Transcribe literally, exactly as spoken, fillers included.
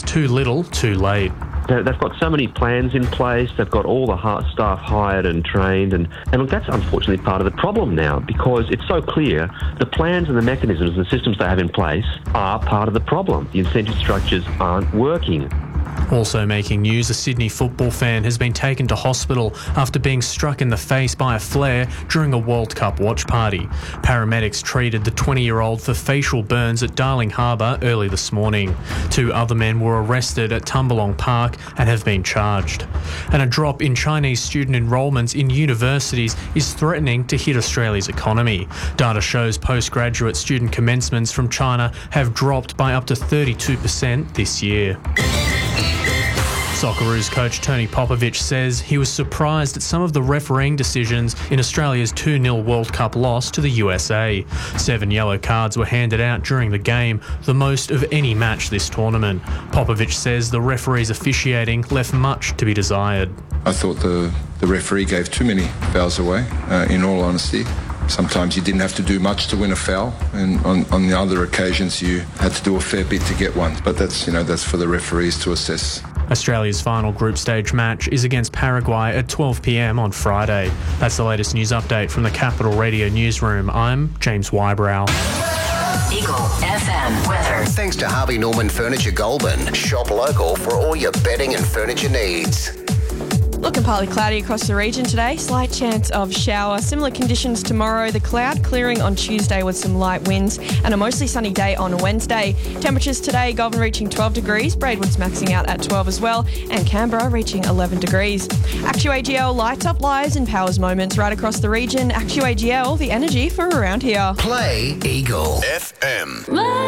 too little, too late. They've got so many plans in place, they've got all the staff hired and trained, and, and look, that's unfortunately part of the problem now, because it's so clear the plans and the mechanisms and the systems they have in place are part of the problem. The incentive structures aren't working. Also making news, a Sydney football fan has been taken to hospital after being struck in the face by a flare during a World Cup watch party. Paramedics treated the twenty-year-old for facial burns at Darling Harbour early this morning. Two other men were arrested at Tumbalong Park and have been charged. And a drop in Chinese student enrolments in universities is threatening to hit Australia's economy. Data shows postgraduate student commencements from China have dropped by up to thirty-two percent this year. Socceroos coach Tony Popovic says he was surprised at some of the refereeing decisions in Australia's two nil World Cup loss to the U S A. Seven yellow cards were handed out during the game, the most of any match this tournament. Popovic says the referee's officiating left much to be desired. I thought the, the referee gave too many fouls away, uh, in all honesty. Sometimes you didn't have to do much to win a foul, and on, on the other occasions you had to do a fair bit to get one. But that's, you know, that's for the referees to assess. Australia's final group stage match is against Paraguay at twelve p m on Friday. That's the latest news update from the Capital Radio newsroom. I'm James Wybrow. Eagle F M weather. Thanks to Harvey Norman Furniture Goulburn. Shop local for all your bedding and furniture needs. Looking partly cloudy across the region today. Slight chance of shower. Similar conditions tomorrow. The cloud clearing on Tuesday with some light winds and a mostly sunny day on Wednesday. Temperatures today, Goulburn reaching twelve degrees, Braidwood's maxing out at twelve as well, and Canberra reaching eleven degrees. AccuAGL lights up lives and powers moments right across the region. AccuAGL, the energy for around here. Play Eagle F M.